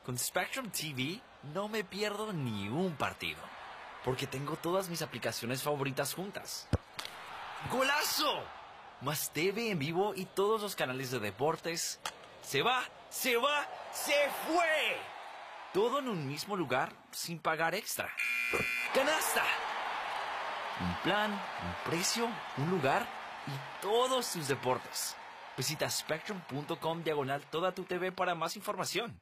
Con Spectrum TV no me pierdo ni un partido, porque tengo todas mis aplicaciones favoritas juntas. ¡Golazo! Más TV en vivo y todos los canales de deportes. ¡Se va! ¡Se va! ¡Se fue! Todo en un mismo lugar sin pagar extra. ¡Canasta! Un plan, un precio, un lugar y todos tus deportes. Visita spectrum.com/toda tu TV para más información.